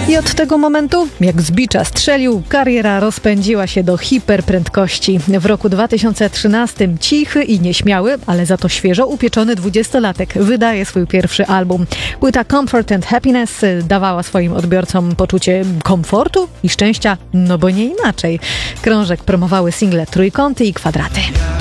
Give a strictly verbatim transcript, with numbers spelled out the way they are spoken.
I od tego momentu, jak z bicza strzelił, kariera rozpędziła się do hiperprędkości. W roku dwa tysiące trzynastym cichy i nieśmiały, ale za to świeżo upieczony dwudziestolatek wydaje swój pierwszy album. Płyta Comfort and Happiness dawała swoim odbiorcom poczucie komfortu i szczęścia, no bo nie inaczej. Krążek promowały single Trójkąty i Kwadraty.